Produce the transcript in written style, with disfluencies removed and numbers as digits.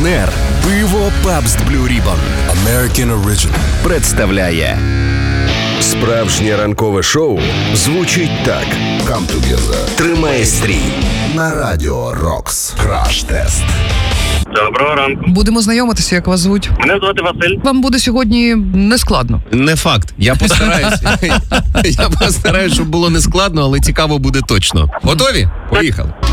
партнер пиво Pabst Blue Ribbon American Original представляє справжнє ранкове шоу звучить так. Come together. Тримай стрій на Радіо Рокс. Краш-тест. Доброго ранку. Будемо знайомитися, як вас звуть. Мене звати Василь. Вам буде сьогодні нескладно. Не факт. Я постараюсь. Я постараюсь, щоб було нескладно, але цікаво буде точно. Готові? Поїхали.